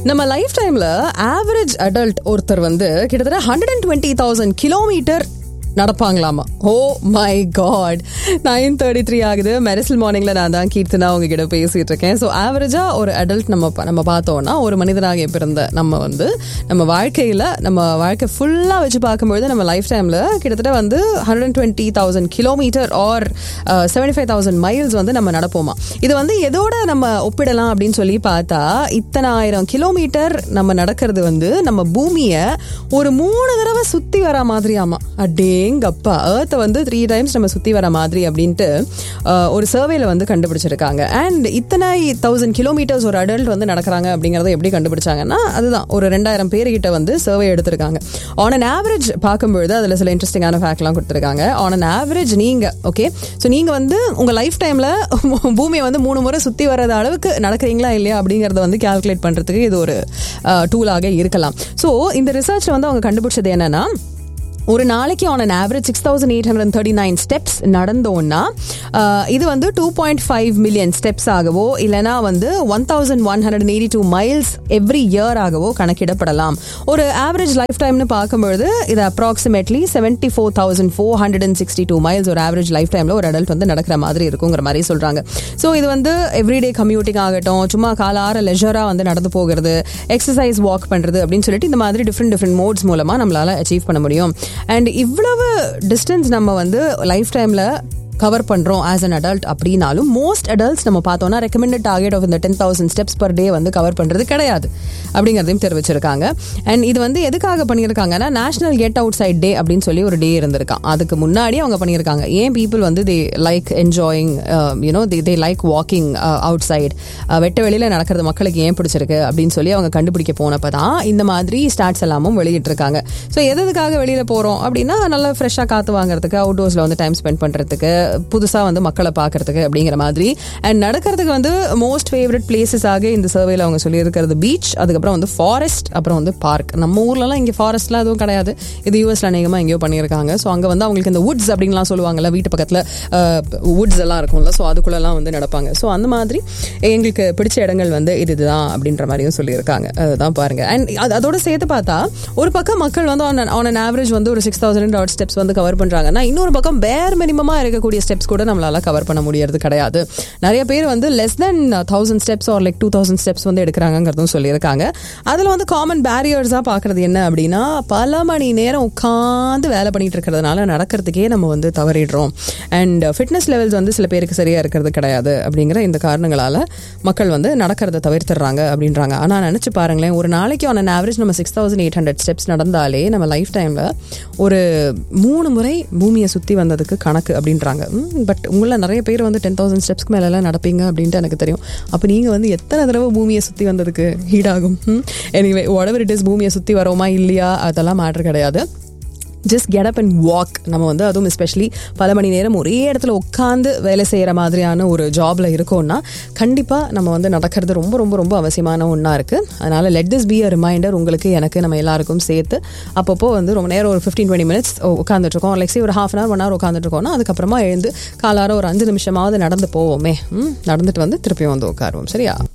நம்ம லைஃப் டைம்ல average adult ஒருத்தர் வந்து கிட்டத்தட்ட 120,000 கிலோமீட்டர் நடப்பாங்களாமா. Oh my God. 9:33 ஆகுது. மெரிசல் மார்னிங்ல நான் தான் கீர்த்தனா உங்ககிட்ட பேசிட்டு இருக்கேன். ஸோ ஆவரேஜா ஒரு அடல்ட் நம்ம பார்த்தோம்னா ஒரு மனிதனாக பிறந்த நம்ம வந்து நம்ம வாழ்க்கையில நம்ம வாழ்க்கை ஃபுல்லா வச்சு பார்க்கும்பொழுது நம்ம லைஃப் டைம்ல கிட்டத்தட்ட வந்து 120,000 கிலோமீட்டர் ஆர் 75,000 மைல்ஸ் வந்து நம்ம நடப்போமா. இது வந்து எதோட நம்ம ஒப்பிடலாம் அப்படின்னு சொல்லி பார்த்தா இத்தனை 1000 கிலோமீட்டர் நம்ம நடக்கிறது வந்து நம்ம பூமியை ஒரு 3 தடவை சுத்தி வர மாதிரியாமா. எங்கப்பா எர்த்தை வந்து 3 டைம்ஸ் நம்ம சுத்தி வர மாதிரி அப்படின்ட்டு ஒரு சர்வேல வந்து கண்டுபிடிச்சிருக்காங்க. அண்ட் இத்தனை 1000 கிலோமீட்டர்ஸ் ஒரு அடல்ட் வந்து நடக்கிறாங்க அப்படிங்கறத எப்படி கண்டுபிடிச்சாங்கன்னா அதுதான் ஒரு 2000 பேர்கிட்ட வந்து சர்வே எடுத்திருக்காங்க. ஆன் அன் ஆவரேஜ் பார்க்கும்பொழுது அதுல சில இன்ட்ரெஸ்டிங்கான ஃபேக்ட்லாம் கொடுத்திருக்காங்க. ஆன் அன் ஆவரேஜ் நீங்க ஓகே ஸோ நீங்க வந்து உங்க லைஃப் டைம்ல பூமியை வந்து 3 முறை சுத்தி வர்றது அளவுக்கு நடக்கிறீங்களா இல்லையா அப்படிங்கறத வந்து கால்குலேட் பண்றதுக்கு இது ஒரு டூலாக இருக்கலாம். ஸோ இந்த ரிசர்ச்ல வந்து அவங்க கண்டுபிடிச்சது என்னன்னா ஒரு நாளைக்கு ஆன் அன் ஆவரேஜ் 6,839 ஸ்டெப்ஸ் நடந்தோம்னா இது வந்து 2.5 மில்லியன் ஸ்டெப்ஸ் ஆகவோ இல்லைனா வந்து 1,182 மைல்ஸ் எவ்ரி இயர் ஆகவோ கணக்கிடப்படலாம். ஒரு ஆவரேஜ் லைஃப் டைம்னு பார்க்கும்பொழுது இது அப்ராக்சிமேட்லி 74,462 மைல்ஸ் ஒரு ஆவரேஜ் லைஃப் டைம்ல ஒரு அடல்ட் வந்து நடக்கிற மாதிரி இருக்குங்கிற மாதிரி சொல்றாங்க. ஸோ இது வந்து எவ்ரிடே கம்யூட்டிங் ஆகட்டும், சும்மா காலார லெஜரா வந்து நடந்து போகிறது, எக்ஸசைஸ் வாக் பண்றது அப்படின்னு சொல்லிட்டு இந்த மாதிரி டிஃப்ரெண்ட் மோட்ஸ் மூலமா நம்மளால அச்சீவ் பண்ண முடியும். அண்ட் இவ்வளவு டிஸ்டன்ஸ் நம்ம வந்து லைஃப் டைம்ல கவர் பண்றோம் ஆஸ் அன் அடல்ட் அப்படின்னாலும் மோஸ்ட் அடல்ட்ஸ் நம்ம பார்த்தோம்னா ரெக்கமெண்டட் டார்கெட் ஆஃப் இந்த 10,000 ஸ்டெப்ஸ் பர் டே வந்து கவர் பண்றது கிடையாது அப்படிங்கிறதையும் தெரிவிச்சிருக்காங்க. அண்ட் இது வந்து எதுக்காக பண்ணியிருக்காங்கன்னா நேஷனல் கெட் அவுட் சைட் டே அப்படின்னு சொல்லி ஒரு டே இருந்திருக்கான். அதுக்கு முன்னாடி அவங்க பண்ணியிருக்காங்க. ஏன் பீப்புள் வந்து they like enjoying they like walking out side, வெட்ட வெளியில நடக்கிறது மக்களுக்கு ஏன் பிடிச்சிருக்கு அப்படின்னு சொல்லி அவங்க கண்டுபிடிக்க போனப்பதான் இந்த மாதிரி ஸ்டாட்ஸ் எல்லாமும் வெளியிட்டிருக்காங்க. ஸோ எதுக்காக வெளியில போறோம் அப்படின்னா நல்லா ஃப்ரெஷ்ஷாக காத்து வாங்குறதுக்கு, அவுட்டோர்ஸ்ல வந்து டைம் ஸ்பெண்ட் பண்றதுக்கு, புதுசா வந்து மக்களை பார்க்கறதுக்கு அப்படிங்கிற மாதிரி. அண்ட் நடக்கிறதுக்கு வந்து மோஸ்ட் ஃபேவரட் பிளேசஸ் ஆக இந்த சர்வேல அவங்க சொல்லி இருக்கிறது பீச், அதுக்கப்புறம் வந்து ஃபாரஸ்ட், அப்புறம் வந்து பார்க். நம்ம ஊர்லலாம் இங்கே ஃபாரஸ்ட்லாம் எதுவும் கிடையாது. இது யூஎஸ்ல அநேகமா எங்கேயோ பண்ணியிருக்காங்க. ஸோ அங்கே வந்து அவங்களுக்கு இந்த வுட்ஸ் அப்படின்லாம் சொல்லுவாங்கல்ல, வீட்டு பக்கத்தில் வுட்ஸ் எல்லாம் இருக்கும்ல, ஸோ அதுக்குள்ளெல்லாம் வந்து நடப்பாங்க. ஸோ அந்த மாதிரி எங்களுக்கு பிடிச்ச இடங்கள் வந்து இதுதான் அப்படின்ற மாதிரியும் சொல்லியிருக்காங்க. அதுதான் பாருங்க. அண்ட் அதோட சேர்த்து பார்த்தா ஒரு பக்கம் மக்கள் வந்து ஆன் அன் ஆவரேஜ் வந்து ஒரு 6,000 ஸ்டெப்ஸ் வந்து கவர் பண்றாங்கன்னா இன்னொரு பக்கம் பேர் மினிமமா இருக்கக்கூடிய ஸ்டெப்ஸ் கூட நம்மளால கவர் பண்ண முடியறது கிடையாது. நிறைய பேர் வந்து less than 1000 steps R like 2,000 steps வந்து எடுக்கிறாங்கிறதும் சொல்லியிருக்காங்க. அதுல வந்து காமன் பேரியர்ஸா பாக்குறது என்ன அப்படின்னா பல மணி நேரம் உட்காந்து வேலை பண்ணிட்டு இருக்கிறதுனால நடக்கிறதுக்கே நம்ம வந்து தவறிடுறோம். அண்ட் ஃபிட்னஸ் லெவல்ஸ் வந்து சில பேருக்கு சரியா இருக்கிறது கிடையாது. அப்படிங்கிற இந்த காரணங்களால மக்கள் வந்து நடக்கிறத தவிர்த்துறாங்க அப்படின்றாங்க. ஆனா நினைச்சு பாருங்களேன், ஒரு நாளைக்கு ஆன் அன் ஆவரேஜ் நம்ம 6,800 ஸ்டெப்ஸ் நடந்தாலே நம்ம லைஃப் டைம்ல ஒரு 3 முறை பூமியை சுத்தி வந்ததுக்கு கணக்கு அப்படின்றாங்க. பட் உங்களை நிறைய பேர் வந்து 10,000 ஸ்டெப்ஸ்க்கு மேலெல்லாம் நடப்பீங்க அப்படின்ட்டு எனக்கு தெரியும். அப்போ நீங்கள் வந்து எத்தனை தடவை பூமியை சுற்றி வந்ததுக்கு ஈடாகும்? எனிவே வாட்எவர் இட் இஸ், பூமியை சுற்றி வரோமா இல்லையா அதெல்லாம் மேட்டர் கிடையாது. Just get up and walk. நம்ம வந்து அதுவும் எஸ்பெஷலி பல மணி நேரம் ஒரே இடத்துல உட்காந்து வேலை செய்கிற மாதிரியான ஒரு ஜாப்ல இருக்கோம்னா கண்டிப்பாக நம்ம வந்து நடக்கிறது ரொம்ப ரொம்ப ரொம்ப அவசியமான ஒன்றா இருக்குது. அதனால let this be a reminder உங்களுக்கு, எனக்கு, நம்ம எல்லாருக்கும் சேர்த்து. அப்பப்போ வந்து ரொம்ப நேரம் ஒரு 15-20 மினிட்ஸ் உட்காந்துட்டு இருக்கோம், லைக் ஒரு ½ hour 1 hour உட்காந்துட்டு இருக்கோம்னா அதுக்கப்புறமா எழுந்து காலார ஒரு 5 நிமிஷமாவது நடந்து போவோமே. நடந்துட்டு வந்து திருப்பியும் வந்து உட்காருவோம். சரியா?